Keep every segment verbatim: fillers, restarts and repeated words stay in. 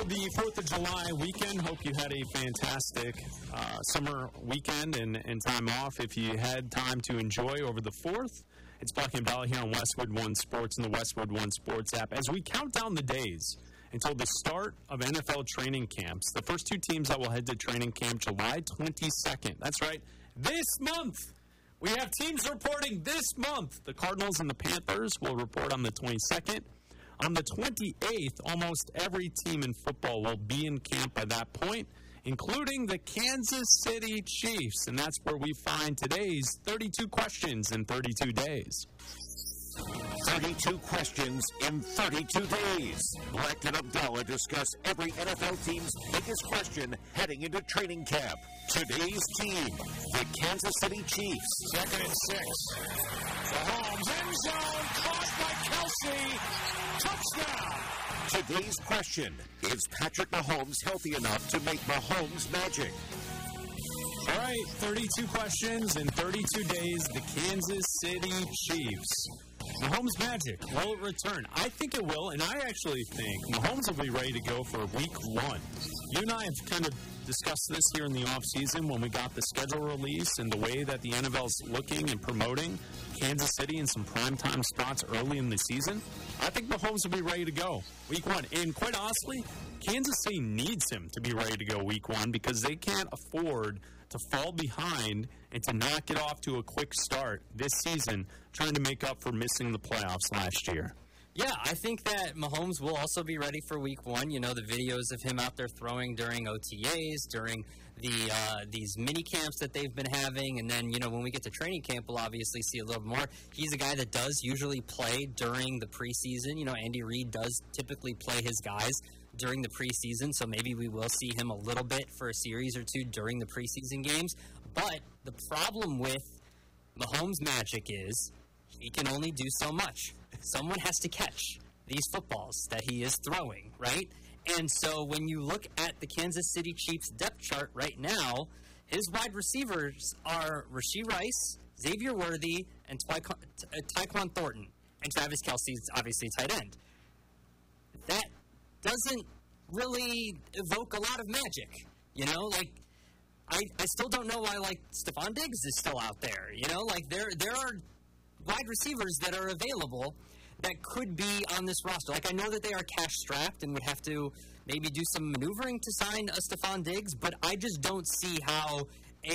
for the fourth of July weekend. Hope you had a fantastic uh, summer weekend and, and time off. If you had time to enjoy over the fourth, it's Bucky and Bell here on Westwood One Sports and the Westwood One Sports app. As we count down the days until the start of N F L training camps, the first two teams that will head to training camp July twenty-second. That's right, this month. We have teams reporting this month. The Cardinals and the Panthers will report on the twenty-second. On the twenty-eighth, almost every team in football will be in camp by that point, including the Kansas City Chiefs. And that's where we find today's thirty-two questions in thirty-two days. thirty-two questions in thirty-two days. Black and Abdallah discuss every N F L team's biggest question heading into training camp. Today's team, the Kansas City Chiefs. Second and six. Mahomes, end zone, caught by Kelsey. Touchdown. Today's question, is Patrick Mahomes healthy enough to make Mahomes magic? All right, thirty-two questions in thirty-two days. The Kansas City Chiefs. Mahomes magic, will it return? I think it will, and I actually think Mahomes will be ready to go for week one. You and I have kind of discussed this here in the offseason when we got the schedule release and the way that the N F L's looking and promoting Kansas City in some primetime spots early in the season. I think Mahomes will be ready to go week one. And quite honestly, Kansas City needs him to be ready to go week one because they can't afford to fall behind and to not get off to a quick start this season trying to make up for missing the playoffs last year. Yeah, I think that Mahomes will also be ready for week one. You know, the videos of him out there throwing during O T As, during the uh, these mini camps that they've been having. And then, you know, when we get to training camp, we'll obviously see a little more. He's a guy that does usually play during the preseason. You know, Andy Reid does typically play his guys during the preseason, so maybe we will see him a little bit for a series or two during the preseason games. But the problem with Mahomes' magic is he can only do so much. Someone has to catch these footballs that he is throwing, right? And so when you look at the Kansas City Chiefs depth chart right now, his wide receivers are Rashee Rice, Xavier Worthy, and Tyquan, uh, Tyquan Thornton. And Travis Kelce's obviously tight end. That doesn't really evoke a lot of magic, you know? Like, I, I still don't know why, like, Stephon Diggs is still out there, you know? Like, there there are wide receivers that are available that could be on this roster. Like, I know that they are cash-strapped and would have to maybe do some maneuvering to sign a Stephon Diggs, but I just don't see how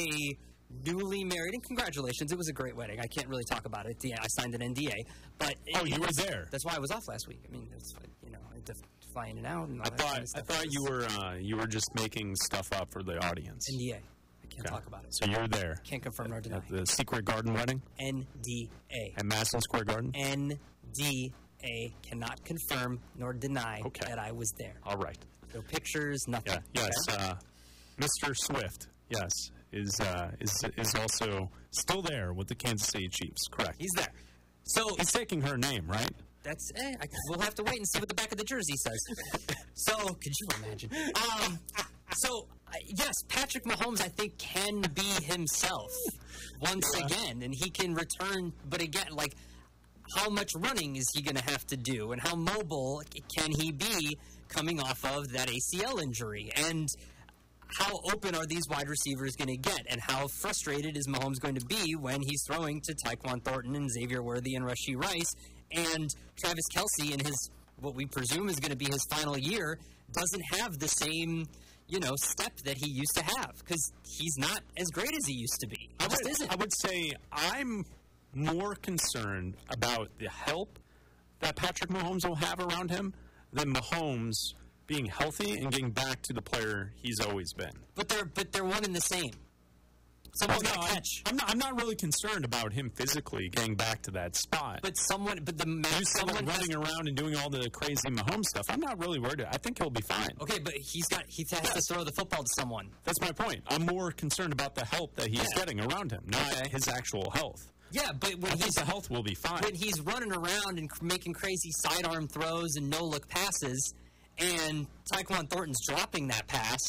a newly married, and congratulations, it was a great wedding. I can't really talk about it. Yeah, I signed an N D A. But oh, it, you it were was, there. That's why I was off last week. I mean, it's, you know, I had to fly in and out. And all I that thought kind of I stuff. thought you were uh, you were just making stuff up for the audience. N D A. I can't Okay. talk about it. So you were there. Can't confirm nor deny. At the Secret Garden wedding N D A. at Madison Square Garden? N D A cannot confirm nor deny Okay. that I was there. All right. No pictures, nothing. Yeah. Yes. Uh, Mister Swift, yes, is uh, is is also still there with the Kansas City Chiefs. Correct. He's there. So He's taking her name, right? that's eh, I, we'll have to wait and see what the back of the jersey says. So could you imagine? Um, so uh, yes, Patrick Mahomes, I think, can be himself once Yeah. again, and he can return. But again, like, how much running is he going to have to do, and how mobile can he be coming off of that A C L injury? And how open are these wide receivers going to get, and how frustrated is Mahomes going to be when he's throwing to Tyquan Thornton and Xavier Worthy and Rashee Rice, and Travis Kelce in his, what we presume is going to be his final year, doesn't have the same, you know, step that he used to have, because he's not as great as he used to be. He I just would, isn't. I would say I'm more concerned about the help that Patrick Mahomes will have around him than Mahomes being healthy and getting back to the player he's always been. But they're but they're one and the same. Someone's Oh, no, got to I'm- catch. I'm not, I'm not really concerned about him physically getting back to that spot. But someone, but the ma- You said someone him has running around and doing all the crazy Mahomes stuff. I'm not really worried. I think he'll be fine. Okay, but he's got he has to throw the football to someone. That's my point. I'm more concerned about the help that he's Yeah. getting around him, not Okay. his actual health. Yeah, but when I think he's the health will be fine. when he's running around and cr- making crazy sidearm throws and no look passes, and Tyquan Thornton's dropping that pass,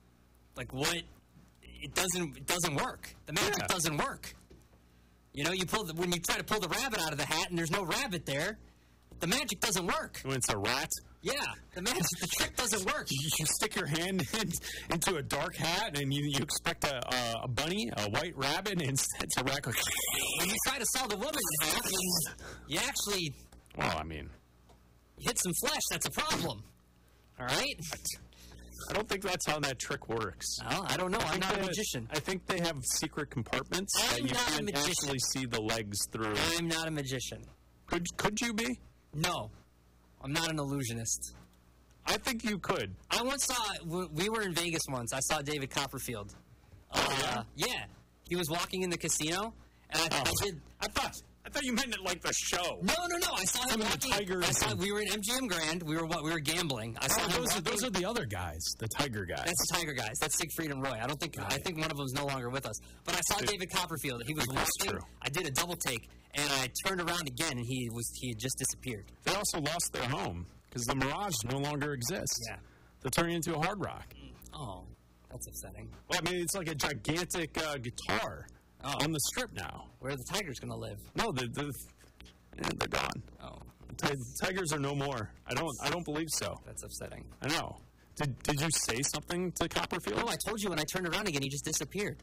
like what? It doesn't it doesn't work. The magic Yeah. doesn't work. You know, you pull the, when you try to pull the rabbit out of the hat and there's no rabbit there, the magic doesn't work. When it's a rat, Yeah, the magic, the trick doesn't work. You, you stick your hand in, into a dark hat, and you, you expect a, a, a bunny, a white rabbit, and instead it's a raccoon. When you try to saw the woman in half, you, you actually Well, I mean, hit some flesh. That's a problem. All right? I don't think that's how that trick works. Well, I don't know. I'm not a that- magician. I think they have secret compartments I'm that you not a can't magician. actually see the legs through. I'm not a magician. Could could you be? No, I'm not an illusionist. I think you could. I once saw, w- we were in Vegas once. I saw David Copperfield. Uh, yeah. He was walking in the casino, and I, Oh. I did. I thought I thought you meant it like the show. No, no, no. I saw him Some of the walking. tigers I saw, and- we were in M G M Grand. We were what? We were gambling. I saw Oh, him those, are, walking. those are the other guys, the tiger guys. That's the Tiger guys. That's Siegfried and Roy. I don't think. I think one of them's no longer with us. But I saw David Copperfield. He was That's walking. true. I did a double take, and I turned around again, and he was he had just disappeared. They also lost their home because the Mirage no longer exists. Yeah. They're turning into a Hard Rock. Oh, that's upsetting. Well, I mean, it's like a gigantic uh, guitar Oh. on the strip now. Where are the Tigers gonna live? No, the, the, yeah, they're gone. Oh, Ti- Tigers are no more. I don't. I don't believe so. that's upsetting. I know. Did Did you say something to Copperfield? No, I told you when I turned around again, he just disappeared.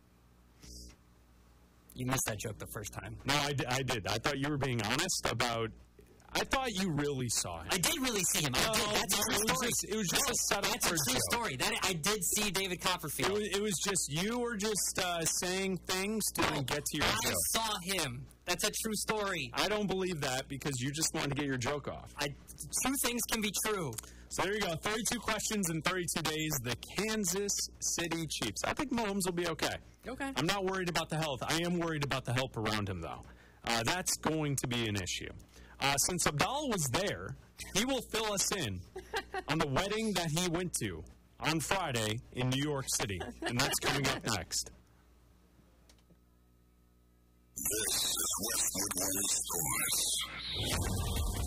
You missed that joke the first time. No, I, di- I did. I thought you were being honest about. I thought you really saw him. I did really see him. I No, did. That's no, a true it was story. just- it was just No, a setup That's for a a true joke. story. That I did see David It Copperfield. was, it was just you were just uh, saying things to No, get to your I joke. saw him. That's a true story. I don't believe that because you just wanted to get your joke off. I, two things can be true. So there you go. thirty-two questions in thirty-two days. The Kansas City Chiefs. I think Mahomes will be okay. Okay. I'm not worried about the health. I am worried about the help around him, though. Uh, that's going to be an issue. Uh, since Abdallah was there, he will fill us in on the wedding that he went to on Friday in New York City. And that's coming up next. This is Westwood One Sports.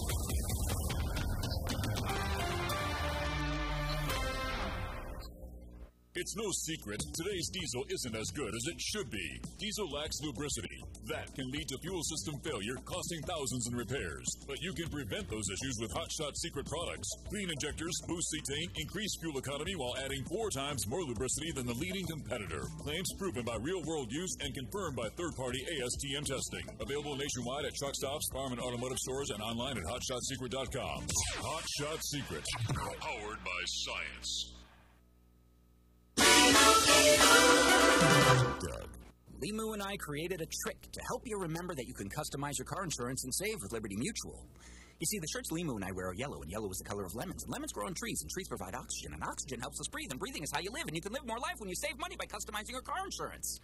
It's no secret, today's diesel isn't as good as it should be. Diesel lacks lubricity. That can lead to fuel system failure, costing thousands in repairs. But you can prevent those issues with Hot Shot Secret products. Clean injectors, boost cetane, increase fuel economy while adding four times more lubricity than the leading competitor. Claims proven by real-world use and confirmed by third-party A S T M testing. Available nationwide at truck stops, farm and automotive stores, and online at hot shot secret dot com. Hot Shot Secret, powered by science. Doug. Limu and I created a trick to help you remember that you can customize your car insurance and save with Liberty Mutual. You see, the shirts Limu and I wear are yellow, and yellow is the color of lemons. And lemons grow on trees, and trees provide oxygen, and oxygen helps us breathe, and breathing is how you live, and you can live more life when you save money by customizing your car insurance.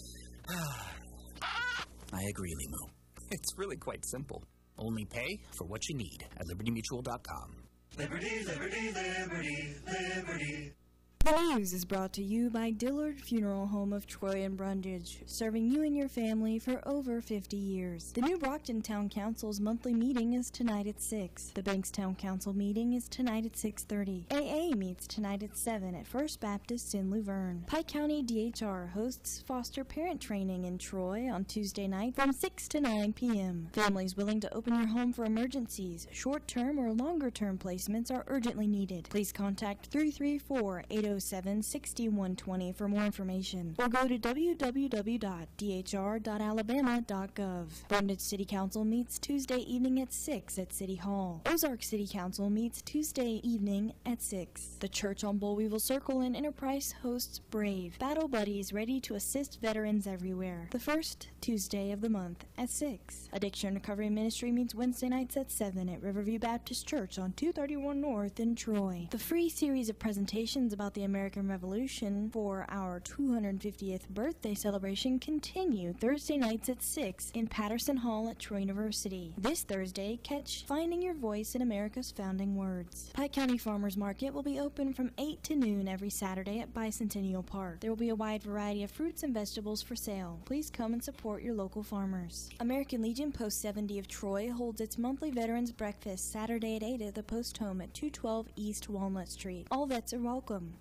I agree, Limu. It's really quite simple. Only pay for what you need at liberty mutual dot com. Liberty, liberty, liberty, liberty. The news is brought to you by Dillard Funeral Home of Troy and Brundage, serving you and your family for over fifty years. The new Brockton Town Council's monthly meeting is tonight at six. The Bankstown Council meeting is tonight at six thirty. A A meets tonight at seven at First Baptist in Luverne. Pike County D H R hosts foster parent training in Troy on Tuesday night from six to nine p.m. Families willing to open your home for emergencies, short-term or longer-term placements are urgently needed. Please contact three three four, eight oh seven, six one two zero for more information, or go to w w w dot d h r dot alabama dot gov. Brundage City Council meets Tuesday evening at six at City Hall. Ozark City Council meets Tuesday evening at six. The Church on Bullweevil Circle in Enterprise hosts Brave, Battle Buddies ready to assist veterans everywhere, the first Tuesday of the month at six. Addiction Recovery Ministry meets Wednesday nights at seven at Riverview Baptist Church on two thirty-one North in Troy. The free series of presentations about the American Revolution for our two hundred fiftieth birthday celebration continue Thursday nights at six in Patterson Hall at Troy University. This Thursday, catch Finding Your Voice in America's Founding Words. Pike County Farmers Market will be open from eight to noon every Saturday at Bicentennial Park. There will be a wide variety of fruits and vegetables for sale. Please come and support your local farmers. American Legion Post seventy of Troy holds its monthly Veterans Breakfast Saturday at eight at the Post Home at two twelve East Walnut Street. All vets are welcome.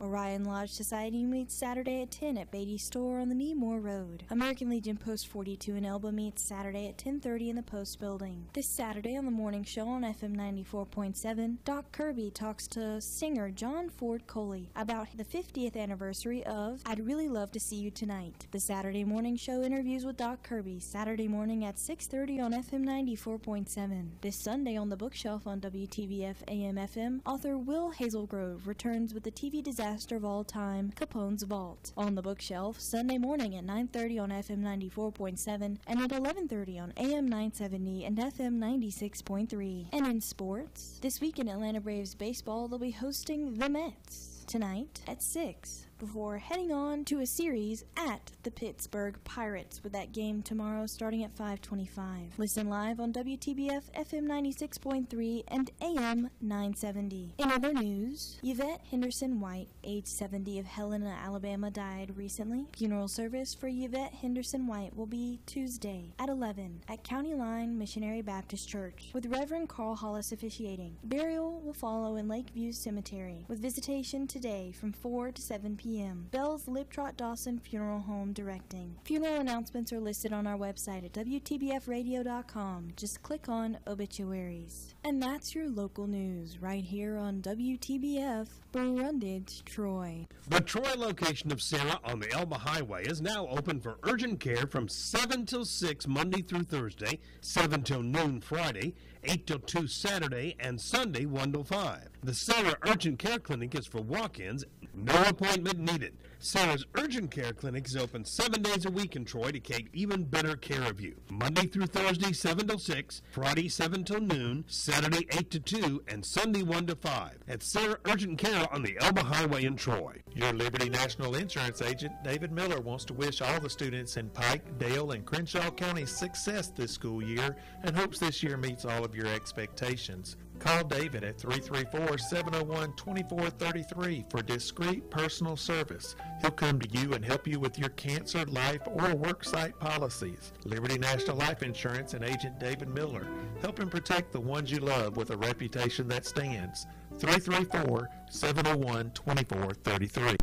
Orion Lodge Society meets Saturday at ten at Beatty Store on the Needmore Road. American Legion Post forty-two in Elba meets Saturday at ten thirty in the Post Building. This Saturday on the morning show on F M ninety-four point seven, Doc Kirby talks to singer John Ford Coley about the fiftieth anniversary of I'd Really Love to See You Tonight. The Saturday morning show interviews with Doc Kirby, Saturday morning at six thirty on F M ninety-four point seven. This Sunday on the bookshelf on W T B F A M F M, author Will Hazelgrove returns with the T V disaster of all time, Capone's Vault. On the bookshelf, Sunday morning at nine thirty on F M ninety-four point seven and at eleven thirty on A M nine seventy and F M ninety-six point three. And in sports, this week in Atlanta Braves baseball, they'll be hosting the Mets tonight at six. Before heading on to a series at the Pittsburgh Pirates with that game tomorrow starting at five twenty-five. Listen live on W T B F F M ninety-six point three and A M nine seventy. In other news, Yvette Henderson White, age seventy, of Helena, Alabama, died recently. Funeral service for Yvette Henderson White will be Tuesday at eleven at County Line Missionary Baptist Church with Reverend Carl Hollis officiating. Burial will follow in Lakeview Cemetery with visitation today from four to seven p m Bell's Liptrot Dawson Funeral Home directing. Funeral announcements are listed on our website at W T B F radio dot com. Just click on obituaries. And that's your local news right here on W T B F Brundage, Troy. The Troy location of Sarah on the Elba Highway is now open for urgent care from seven till six Monday through Thursday, seven till noon Friday, eight till two Saturday, and Sunday one till five. The Sarah Urgent Care Clinic is for walk-ins, no appointment needed. Sarah's Urgent Care Clinic is open seven days a week in Troy to take even better care of you. Monday through Thursday, seven till six, Friday, seven till noon, Saturday, eight to two, and Sunday, one to five. At Sarah Urgent Care on the Elba Highway in Troy. Your Liberty National Insurance agent, David Miller, wants to wish all the students in Pike, Dale, and Crenshaw counties success this school year and hopes this year meets all of your expectations. Call David at three three four, seven oh one, two four three three for discreet personal service. He'll come to you and help you with your cancer, life, or worksite policies. Liberty National Life Insurance and agent David Miller, helping protect the ones you love with a reputation that stands. three three four, seven oh one, two four three three.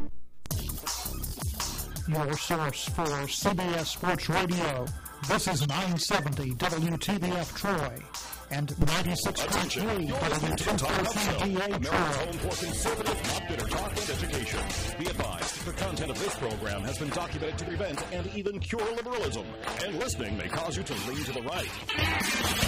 Your source for C B S Sports Radio. This is nine seventy W T B F Troy and ninety-six point three W two fourteen D A Troy. America's home for conservative, not bitter talk and education. Be advised, the content of this program has been documented to prevent and even cure liberalism, and listening may cause you to lean to the right.